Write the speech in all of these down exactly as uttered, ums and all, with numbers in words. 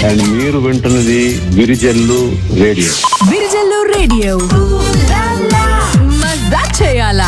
And మీరు వింటున్నది Virijallu radio. Virijallu radio మజా చేయాలా.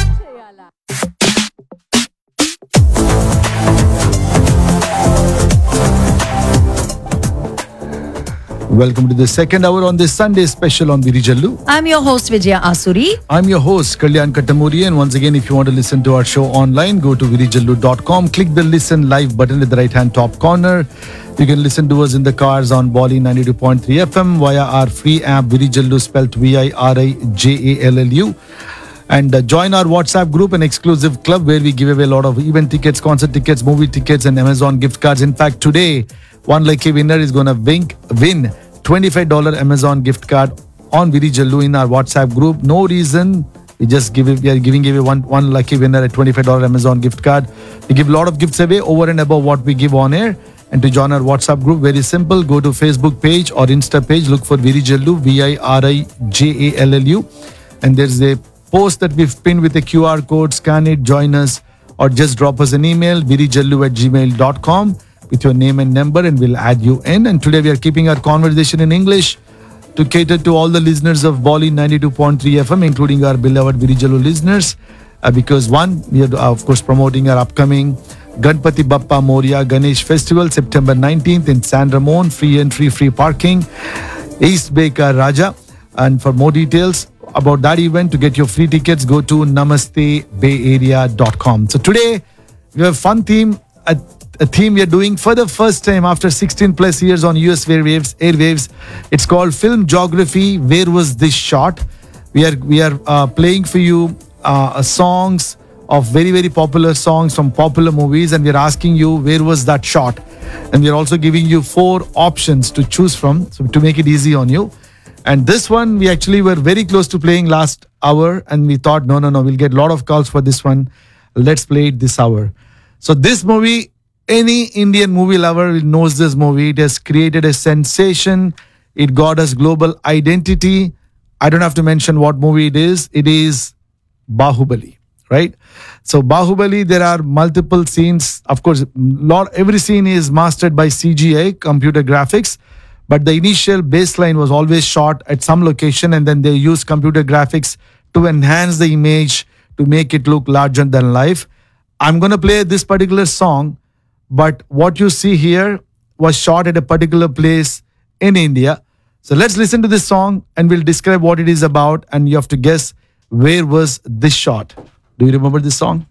Welcome to the second hour on this Sunday special on Virijallu. I'm your host Vijaya Asuri. I'm your host Kalyan Kattamuri, and once again, if you want to listen to our show online, go to virijallu dot com, click the listen live button at the right hand top corner. You can listen to us in the cars on Bolly ninety-two point three F M via our free app Virijallu, spelled V I R I J A L L U. And uh, join our WhatsApp group, an exclusive club where we give away a lot of event tickets, concert tickets, movie tickets, and Amazon gift cards. In fact, today, one lucky winner is going to win twenty-five dollars Amazon gift card on Virijallu in our WhatsApp group. No reason. We just give it, we are giving away one, one lucky winner a twenty-five dollars Amazon gift card. We give a lot of gifts away over and above what we give on air. And to join our WhatsApp group, very simple. Go to Facebook page or Insta page. Look for Virijallu, V I R I J A L L U. And there's a post that we've pinned with a Q R code. Scan it, join us, or just drop us an email, virijallu at gmail dot com. With your name and number, and we'll add you in. And today we are keeping our conversation in English to cater to all the listeners of Bolly ninety-two point three F M, including our beloved Virijallu listeners. Uh, because one, we are uh, of course promoting our upcoming Ganpati Bappa Moria Ganesh Festival, September nineteenth in San Ramon. Free entry, free parking, East Baker Raja. And for more details about that event, to get your free tickets, go to namaste bay area dot com. So today we have a fun theme. At A theme we are doing for the first time after sixteen plus years on U S airwaves. Airwaves. It's called Film Geography. Where was this shot? We are we are uh, playing for you uh, songs of very very popular songs from popular movies, and we are asking you where was that shot, and we are also giving you four options to choose from, so to make it easy on you. And this one we actually were very close to playing last hour, and we thought no no no we'll get a lot of calls for this one. Let's play it this hour. So this movie, any Indian movie lover knows this movie. It has created a sensation. It got us global identity. I don't have to mention what movie it is. It is Bahubali, right? So Bahubali, there are multiple scenes. Of course, lot every scene is mastered by C G I, computer graphics. But the initial baseline was always shot at some location, and then they used computer graphics to enhance the image, to make it look larger than life. I'm going to play this particular song, but what you see here was shot at a particular place in India. So let's listen to this song, and we'll describe what it is about, and you have to guess where was this shot. Do you remember this song?